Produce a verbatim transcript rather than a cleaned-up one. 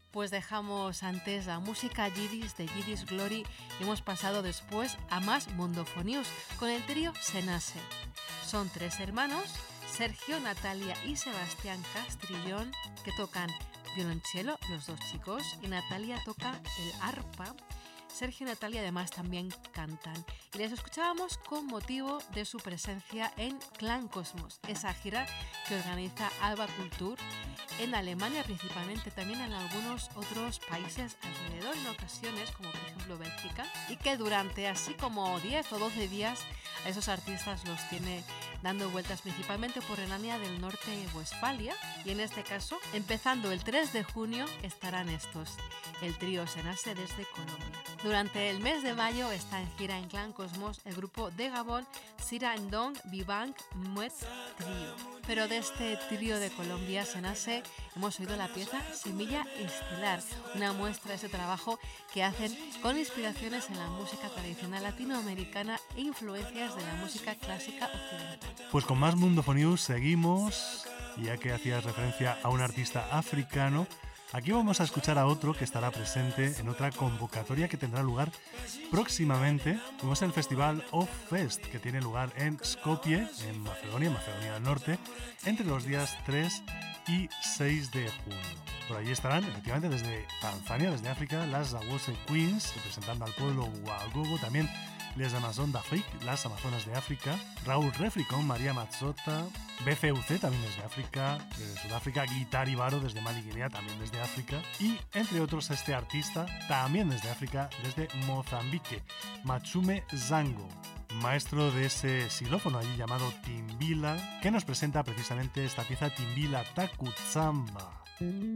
Pues dejamos antes la música Yiddish de Yiddish Glory y hemos pasado después a más Mundofonius con el trío Senase. Son tres hermanos, Sergio, Natalia y Sebastián Castrillón, que tocan violonchelo, los dos chicos, y Natalia toca el arpa. Sergio y Natalia además también cantan y les escuchábamos con motivo de su presencia en Clan Cosmos, esa gira que organiza Alba Kultur en Alemania, principalmente también en algunos otros países alrededor en ocasiones, como por ejemplo Bélgica, y que durante así como diez o doce días a esos artistas los tiene dando vueltas principalmente por Renania del Norte-Westfalia, y en este caso, empezando el tres de junio, estarán estos, el trío Senase desde Colombia. Durante el mes de mayo está en gira en Clan Cosmos el grupo de Gabón Sira Ndong Vivank Muet Trio. Pero de este trío de Colombia, Senase, hemos oído la pieza Semilla Estelar, una muestra de ese trabajo que hacen con inspiraciones en la música tradicional latinoamericana e influencias de la música clásica occidental. Pues con más Mundofonius seguimos, ya que hacías referencia a un artista africano. Aquí vamos a escuchar a otro que estará presente en otra convocatoria que tendrá lugar próximamente, como es el Festival of Fest, que tiene lugar en Skopje, en Macedonia, Macedonia del Norte, entre los días tres y seis de junio. Por allí estarán, efectivamente, desde Tanzania, desde África, las Zawose Queens, representando al pueblo Wagogo, también Les Amazones d'Afrique, las Amazonas de África, Raúl Refri con María Mazzota, B C U C también desde África, desde Sudáfrica, Guitar Ibaro desde Mali, Guinea, también desde África, y entre otros este artista, también desde África, desde Mozambique, Matsume Zango, maestro de ese xilófono allí llamado timbila, que nos presenta precisamente esta pieza Timbila Takutsamba.